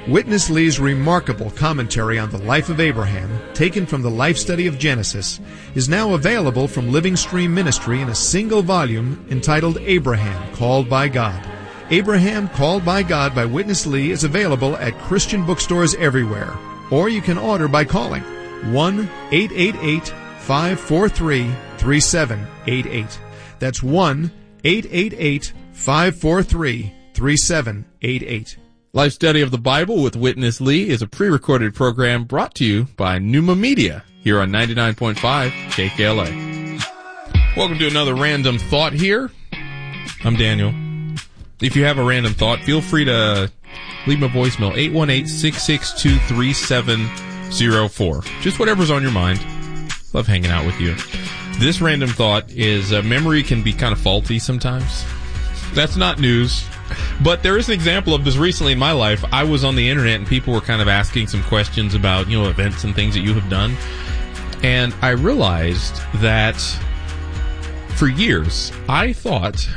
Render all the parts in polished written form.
Witness Lee's remarkable commentary on the life of Abraham, taken from the life study of Genesis, is now available from Living Stream Ministry in a single volume entitled Abraham, Called by God. Abraham, Called by God by Witness Lee is available at Christian bookstores everywhere, or you can order by calling 1-888-543-3788. That's 1-888-543-3788. Life Study of the Bible with Witness Lee is a pre-recorded program brought to you by Pneuma Media here on 99.5 KKLA. Welcome to another Random Thought here. I'm Daniel. If you have a random thought, feel free to leave me a voicemail, 818-662-3704. Just whatever's on your mind. Love hanging out with you. This random thought is memory can be kind of faulty sometimes. That's not news. But there is an example of this recently in my life. I was on the internet and people were kind of asking some questions about, events and things that you have done. And I realized that for years, I thought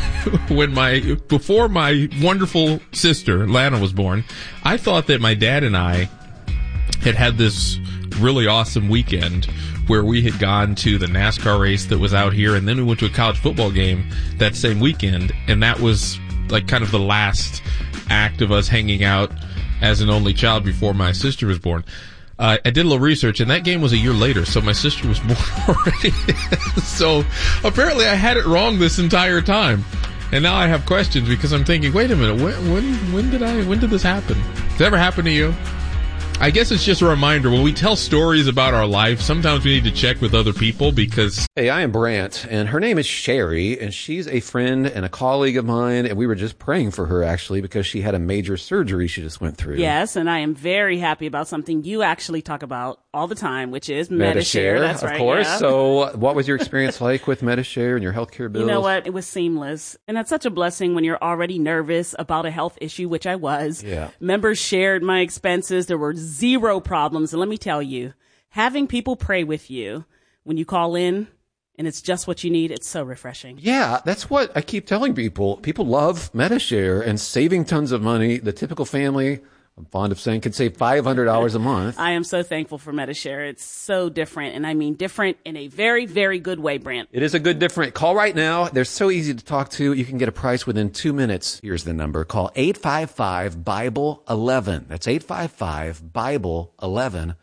before my wonderful sister, Lana, was born, I thought that my dad and I had this really awesome weekend where we had gone to the NASCAR race that was out here, and then we went to a college football game that same weekend, and that was like kind of the last act of us hanging out as an only child before my sister was born. I did a little research, and that game was a year later, so my sister was born already. So apparently I had it wrong this entire time. And now I have questions because I'm thinking, wait a minute, when did this happen? Does it ever happen to you? I guess it's just a reminder, when we tell stories about our life, sometimes we need to check with other people because... Hey, I am Brant, and her name is Sherry, and she's a friend and a colleague of mine, and we were just praying for her, actually, because she had a major surgery she just went through. Yes, and I am very happy about something you actually talk about all the time, which is Medi-Share. That's right, of course. Yeah. So what was your experience like with Medi-Share and your healthcare bills? You know what? It was seamless. And that's such a blessing when you're already nervous about a health issue, which I was. Yeah. Members shared my expenses. There were zero problems. And let me tell you, having people pray with you when you call in and it's just what you need, it's so refreshing. Yeah, that's what I keep telling people. People love Medi-Share and saving tons of money. The typical family, I'm fond of saying, could save $500 a month. I am so thankful for Medi-Share. It's so different, and I mean different in a very, very good way, Brant. It is a good different. Call right now. They're so easy to talk to. You can get a price within 2 minutes. Here's the number. Call 855-BIBLE-11. That's 855-BIBLE-11.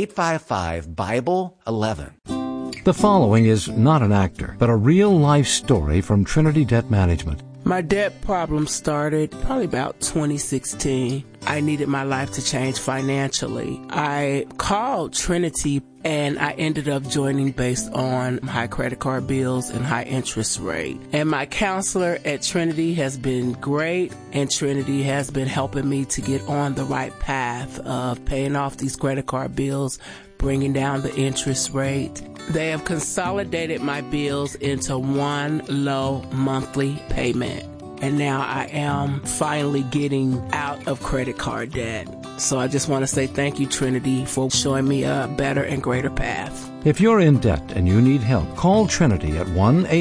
855-BIBLE-11. The following is not an actor, but a real-life story from Trinity Debt Management. My debt problem started probably about 2016. I needed my life to change financially. I called Trinity and I ended up joining based on high credit card bills and high interest rate. And my counselor at Trinity has been great, and Trinity has been helping me to get on the right path of paying off these credit card bills, bringing down the interest rate. They have consolidated my bills into one low monthly payment. And now I am finally getting out of credit card debt. So I just want to say thank you, Trinity, for showing me a better and greater path. If you're in debt and you need help, call Trinity at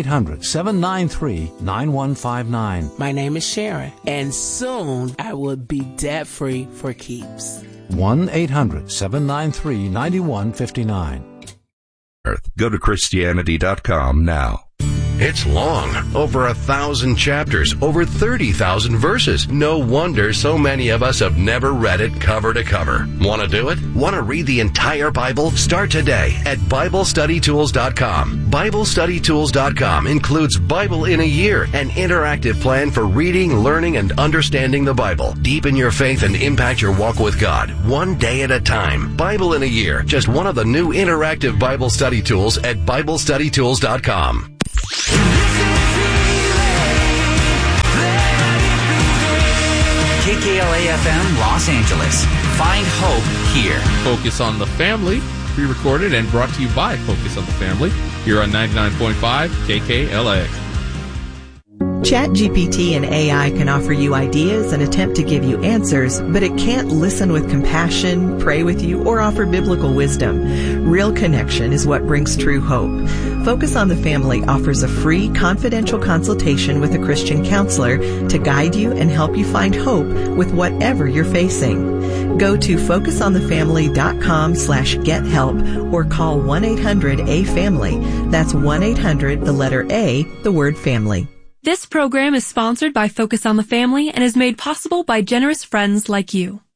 1-800-793-9159. My name is Sharon, and soon I will be debt-free for keeps. 1-800-793-9159. Go to Christianity.com now. It's long, over 1,000 chapters, over 30,000 verses. No wonder so many of us have never read it cover to cover. Want to do it? Want to read the entire Bible? Start today at BibleStudyTools.com. BibleStudyTools.com includes Bible in a Year, an interactive plan for reading, learning, and understanding the Bible. Deepen your faith and impact your walk with God, one day at a time. Bible in a Year, just one of the new interactive Bible study tools at BibleStudyTools.com. KKLA-FM Los Angeles. Find hope here. Focus on the Family, pre-recorded and brought to you by Focus on the Family, here on 99.5 KKLA. ChatGPT and AI can offer you ideas and attempt to give you answers, but it can't listen with compassion, pray with you, or offer biblical wisdom. Real connection is what brings true hope. Focus on the Family offers a free, confidential consultation with a Christian counselor to guide you and help you find hope with whatever you're facing. Go to focusonthefamily.com/gethelp or call 1-800-A-FAMILY. That's 1-800, the letter A, the word family. This program is sponsored by Focus on the Family and is made possible by generous friends like you.